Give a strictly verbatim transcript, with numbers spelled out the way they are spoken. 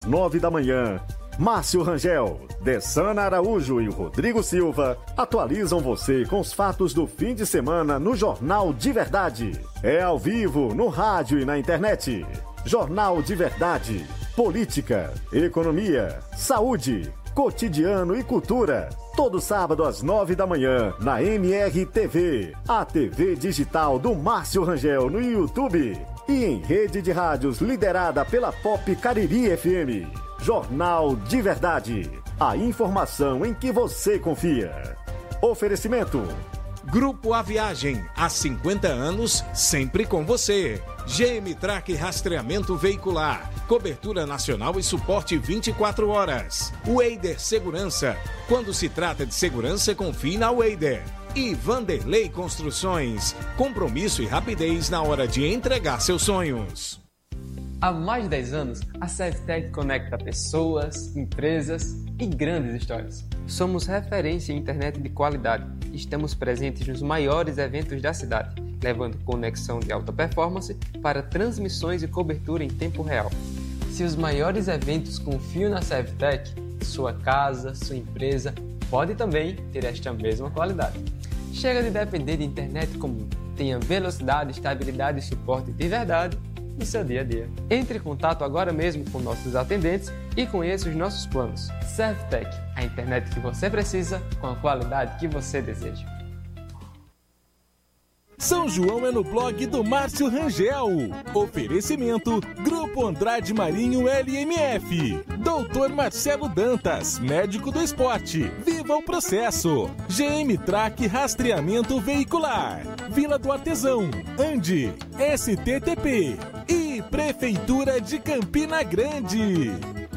nove da manhã. Márcio Rangel, Dessana Araújo e Rodrigo Silva atualizam você com os fatos do fim de semana no Jornal de Verdade. É ao vivo, no rádio e na internet. Jornal de Verdade. Política, economia, saúde, cotidiano e cultura. Todo sábado às nove da manhã na M R T V, a T V digital do Márcio Rangel no YouTube e em rede de rádios liderada pela Pop Cariri F M. Jornal de Verdade. A informação em que você confia. Oferecimento. Grupo A Viagem, há cinquenta anos, sempre com você. G M Track Rastreamento Veicular, cobertura nacional e suporte vinte e quatro horas. Weider Segurança, quando se trata de segurança, confie na Weider. E Vanderlei Construções, compromisso e rapidez na hora de entregar seus sonhos. Há mais de dez anos, a SevTech conecta pessoas, empresas e grandes histórias. Somos referência em internet de qualidade e estamos presentes nos maiores eventos da cidade, levando conexão de alta performance para transmissões e cobertura em tempo real. Se os maiores eventos confiam na SevTech, sua casa, sua empresa pode também ter esta mesma qualidade. Chega de depender de internet comum. Tenha velocidade, estabilidade e suporte de verdade no seu dia a dia. Entre em contato agora mesmo com nossos atendentes e conheça os nossos planos. SevTech, a internet que você precisa com a qualidade que você deseja. São João é no blog do Márcio Rangel. Oferecimento Grupo Andrade Marinho L M F. Doutor Marcelo Dantas, médico do esporte. Viva o processo. G M Track Rastreamento Veicular. Vila do Artesão. Andi. S T T P. E Prefeitura de Campina Grande.